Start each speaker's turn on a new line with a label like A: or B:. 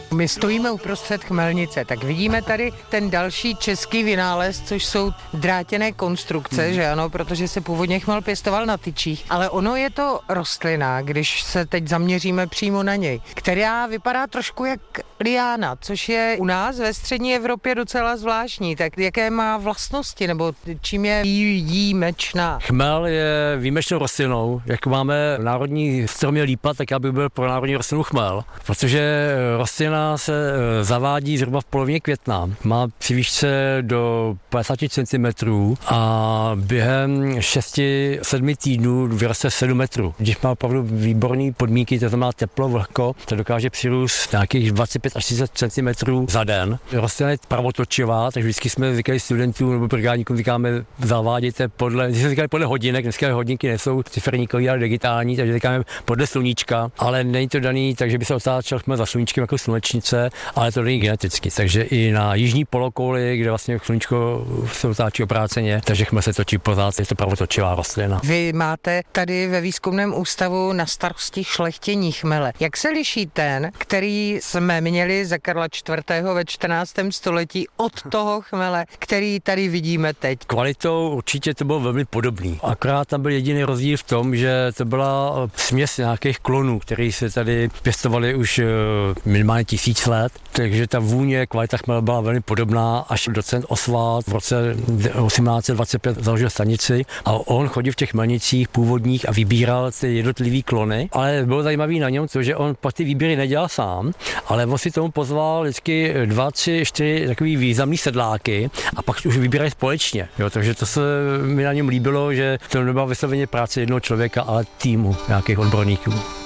A: My stojíme uprostřed chmelnice, tak vidíme tady ten další český vynález, což jsou drátěné konstrukce, že ano, protože se původně chmel pěstoval na tyčích, ale ono je to rostlina, když se teď zaměříme přímo na něj, která vypadá trošku jak liána, což je u nás ve střední Evropě docela zvláštní. Tak jaké má vlastnosti, nebo čím je výjimečná?
B: Chmel je výjimečnou rostlinou. Jak máme národní stromě lípa, tak já bych byl pro národní rostlinu chmel, protože rostlina se zavádí zhruba v polovině května. Má při výšce do 50 cm a během 6-7 týdnů vyroste 7 metrů. Když má opravdu výborné podmínky, to znamená teplo, vlhko, to dokáže přirůst nějakých 25 až 30 cm za den. Rostlina je pravotočivá, takže vždycky jsme říkali studentům nebo brigádníkům, říkáme, zavádějte podle hodinek, dneska hodinky nejsou ciferníkový, ale digitální, takže říkáme podle sluníčka, ale není to daný, takže by se otáčel chmel za sluníčkem jako slunečnice, ale to není geneticky. Takže i na jižní polokouli, kde vlastně sluníčko se otáčí obráceně, takže chmel se točí pořád, je to pravotočivá rostlina.
A: Vy máte tady ve výzkumném ústavu na starosti šlechtění chmele. Jak se liší ten, který jsme měli za Karla IV. Ve 14. století od toho chmele, který tady vidíme teď?
B: Kvalitou určitě to bylo velmi podobný. Akorát tam byl jediný rozdíl v tom, že to byla směs nějakých klonů, které se tady pěstovaly už minimálně 1000 let, takže ta vůně, kvalita chmele byla velmi podobná, až docent Oswald v roce 1825 založil stanici a on chodil v těch chmelnicích původních a vybíral ty jednotlivý klony, ale bylo zajímavý na něm to, že on pak ty výběry nedělal sám, ale on si tomu pozval vždycky 2, 3, 4 takový významný sedláky a pak už vybírají společně. Jo, takže to se mi na něm líbilo, že to nebyla vysloveně práce jednoho člověka, ale týmu nějakých odborníků.